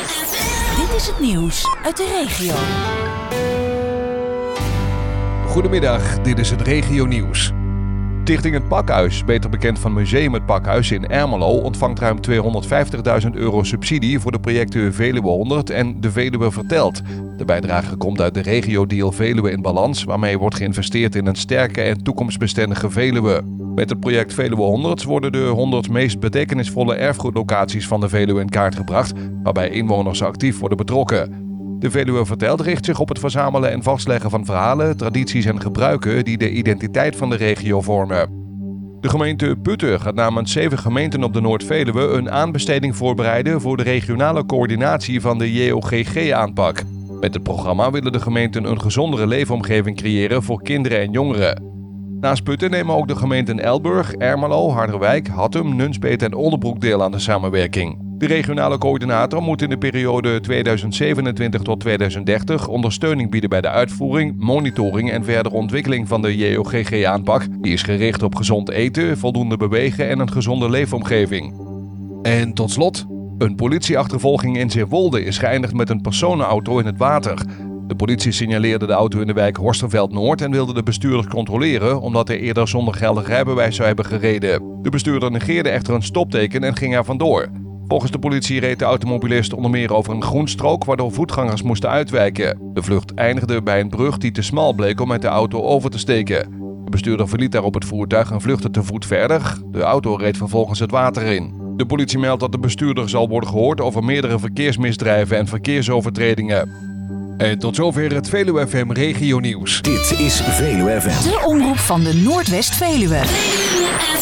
Dit is het nieuws uit de regio. Goedemiddag, dit is het regionieuws. Stichting Het Pakhuis, beter bekend van Museum Het Pakhuis in Ermelo, ontvangt ruim €250.000 subsidie voor de projecten Veluwe 100 en De Veluwe Vertelt. De bijdrage komt uit de regio-deal Veluwe in Balans, waarmee wordt geïnvesteerd in een sterke en toekomstbestendige Veluwe. Met het project Veluwe 100 worden de 100 meest betekenisvolle erfgoedlocaties van de Veluwe in kaart gebracht, waarbij inwoners actief worden betrokken. De Veluwe Vertelt richt zich op het verzamelen en vastleggen van verhalen, tradities en gebruiken die de identiteit van de regio vormen. De gemeente Putten gaat namens 7 gemeenten op de Noord-Veluwe een aanbesteding voorbereiden voor de regionale coördinatie van de JOGG-aanpak. Met het programma willen de gemeenten een gezondere leefomgeving creëren voor kinderen en jongeren. Naast Putten nemen ook de gemeenten Elburg, Ermelo, Harderwijk, Hattem, Nunspeet en Oldebroek deel aan de samenwerking. De regionale coördinator moet in de periode 2027 tot 2030 ondersteuning bieden bij de uitvoering, monitoring en verdere ontwikkeling van de JOGG-aanpak. Die is gericht op gezond eten, voldoende bewegen en een gezonde leefomgeving. En tot slot, een politieachtervolging in Zeewolde is geëindigd met een personenauto in het water. De politie signaleerde de auto in de wijk Horsterveld-Noord en wilde de bestuurder controleren omdat hij eerder zonder geldig rijbewijs zou hebben gereden. De bestuurder negeerde echter een stopteken en ging er vandoor. Volgens de politie reed de automobilist onder meer over een groenstrook waardoor voetgangers moesten uitwijken. De vlucht eindigde bij een brug die te smal bleek om met de auto over te steken. De bestuurder verliet daarop het voertuig en vluchtte te voet verder. De auto reed vervolgens het water in. De politie meldt dat de bestuurder zal worden gehoord over meerdere verkeersmisdrijven en verkeersovertredingen. En tot zover het Veluwe FM Regio Nieuws. Dit is Veluwe FM. De omroep van de Noordwest-Veluwe.